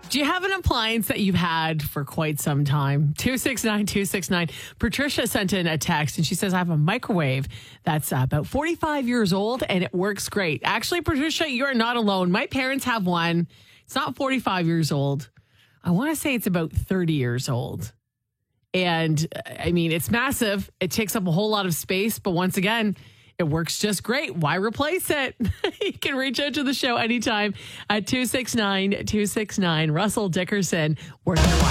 Do you have an appliance that you've had for quite some time? 269-269. Patricia sent in a text and she says, I have a microwave that's about 45 years old and it works great. Actually, Patricia, you're not alone. My parents have one. It's not 45 years old. I want to say it's about 30 years old. And I mean, it's massive. It takes up a whole lot of space. But once again, it works just great. Why replace it? You can reach out to the show anytime at 269-269. Russell Dickerson, working